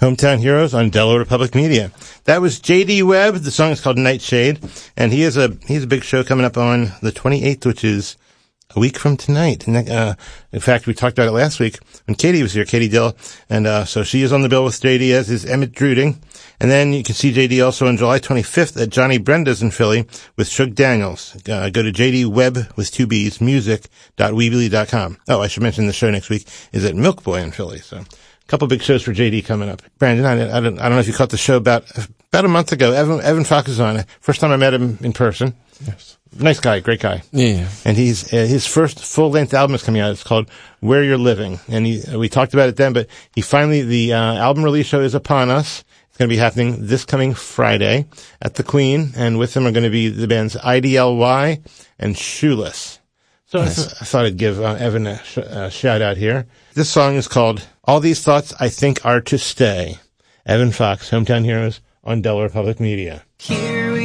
Hometown Heroes on Delaware Public Media. That was J.D. Webb. The song is called Nightshade, and he has a big show coming up on the 28th, which is a week from tonight. In fact, we talked about it last week when Katie was here, Katie Dill, and so she is on the bill with J.D., as is Emmett Druding. And then you can see J.D. also on July 25th at Johnny Brenda's in Philly with Shug Daniels. Go to J.D. Webb with 2 B's, music.weebly.com. Oh, I should mention the show next week is at Milk Boy in Philly, so couple big shows for JD coming up. Brandon, I don't know if you caught the show about a month ago. Evan Fox is on. First time I met him in person. Yes. Nice guy, great guy. Yeah. And he's his first full-length album is coming out. It's called Where You're Living. And we talked about it then, but the album release show is upon us. It's going to be happening this coming Friday at the Queen, and with them are going to be the bands IDLY and Shoeless. So nice. I thought I'd give Evan a shout out here. This song is called All These Thoughts I Think Are to Stay. Evan Fox, Hometown Heroes on Delaware Public Media. Here